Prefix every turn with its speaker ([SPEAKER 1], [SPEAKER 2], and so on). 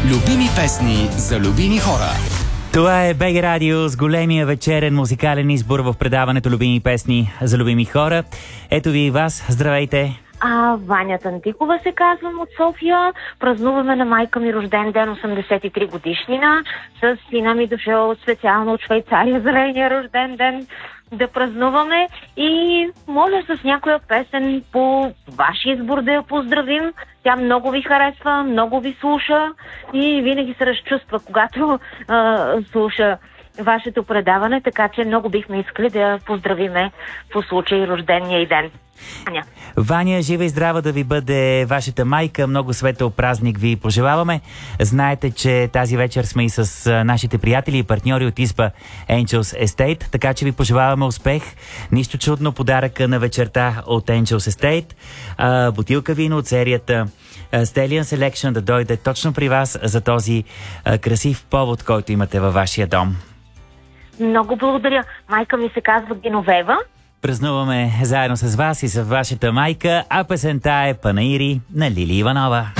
[SPEAKER 1] Любими песни за любими хора.
[SPEAKER 2] Това е БГ Радио с големия вечерен музикален избор в предаването Любими песни за любими хора. Ето ви и вас. Здравейте!
[SPEAKER 3] Ваня Тантикова се казвам от София. Празнуваме на майка ми рожден ден, 83 годишнина. С сина ми дошъл специално от Швейцария за нейния рожден ден да празнуваме. И може с някоя песен по вашия избор да я поздравим. Тя много ви харесва, много ви слуша и винаги се разчувства, когато слуша вашето предаване, така че много бихме искали да я поздравиме по случай рождения й ден. Ваня.
[SPEAKER 2] Ваня, жива и здрава да ви бъде вашата майка. Много светъл празник ви пожелаваме. Знаете, че тази вечер сме и с нашите приятели и партньори от ИСПА Angels Estate, така че ви пожелаваме успех. Нищо чудно, подаръка на вечерта от Angels Estate. Бутилка вино от серията Stallion Selection да дойде точно при вас за този красив повод, който имате във вашия дом.
[SPEAKER 3] Много благодаря. Майка ми се казва Геновева.
[SPEAKER 2] Празнуваме заедно с вас и с вашата майка, а песента е Панаири на Лили Иванова.